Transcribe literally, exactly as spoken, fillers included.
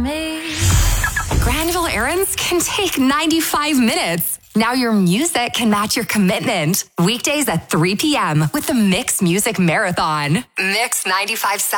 Granville errands can take ninety-five minutes. Now your music can match your commitment. Weekdays at three p.m. with the Mix Music Marathon. Mix ninety-five point seven.